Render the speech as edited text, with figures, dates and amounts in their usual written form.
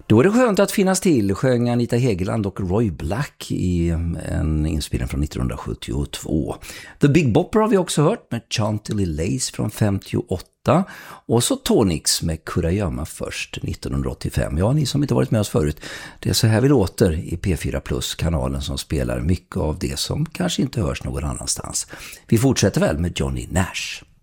Då är det skönt att finnas till, sjöng Anita Hegeland och Roy Black i en inspelning från 1972. The Big Bopper har vi också hört med Chantilly Lace från 58 och så Tonix med Kurragömma först 1985. Ja, ni som inte varit med oss förut, det är så här vi låter i P4 Plus-kanalen som spelar mycket av det som kanske inte hörs någon annanstans. Vi fortsätter väl med Johnny Nash.